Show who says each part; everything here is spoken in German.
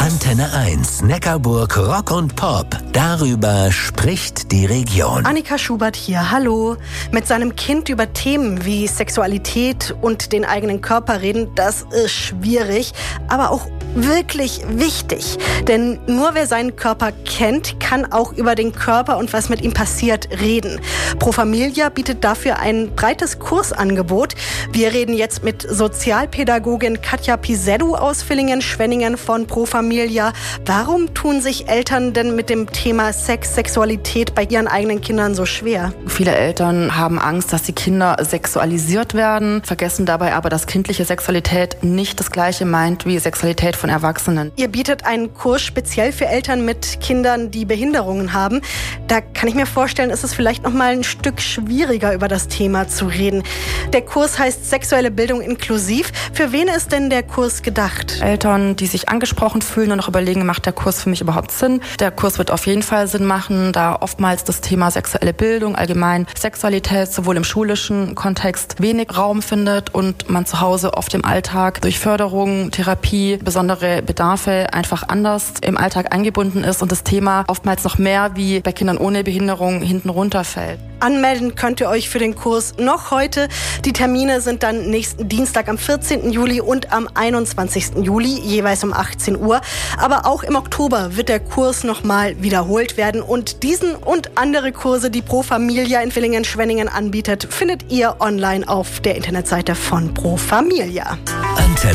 Speaker 1: Antenne 1, Neckarburg Rock und Pop. Darüber spricht die Region.
Speaker 2: Annika Schubert hier, hallo. Mit seinem Kind über Themen wie Sexualität und den eigenen Körper reden, das ist schwierig, aber auch wirklich wichtig. Denn nur wer seinen Körper kennt, kann auch über den Körper und was mit ihm passiert reden. Pro Familia bietet dafür ein breites Kursangebot. Wir reden jetzt mit Sozialpädagogin Katja Piseddu aus Villingen-Schwenningen von Pro Familia. Warum tun sich Eltern denn mit dem Thema Sex, Sexualität bei ihren eigenen Kindern so schwer?
Speaker 3: Viele Eltern haben Angst, dass die Kinder sexualisiert werden, vergessen dabei aber, dass kindliche Sexualität nicht das Gleiche meint wie Sexualität von Erwachsenen.
Speaker 2: Ihr bietet einen Kurs speziell für Eltern mit Kindern, die Behinderungen haben. Da kann ich mir vorstellen, ist es vielleicht noch mal ein Stück schwieriger, über das Thema zu reden. Der Kurs heißt Sexuelle Bildung inklusiv. Für wen ist denn der Kurs gedacht?
Speaker 3: Eltern, die sich angesprochen fühlen und noch überlegen, macht der Kurs für mich überhaupt Sinn? Der Kurs wird auf jeden Fall Sinn machen, da oftmals das Thema sexuelle Bildung, allgemein Sexualität, sowohl im schulischen Kontext wenig Raum findet und man zu Hause oft im Alltag durch Förderung, Therapie, besondere Bedarfe einfach anders im Alltag eingebunden ist und das Thema oftmals noch mehr wie bei Kindern ohne Behinderung hinten runterfällt.
Speaker 2: Anmelden könnt ihr euch für den Kurs noch heute. Die Termine sind dann nächsten Dienstag am 14. Juli und am 21. Juli, jeweils um 18 Uhr. Aber auch im Oktober wird der Kurs nochmal wiederholt werden. Und diesen und andere Kurse, die Pro Familia in Villingen-Schwenningen anbietet, findet ihr online auf der Internetseite von Pro Familia.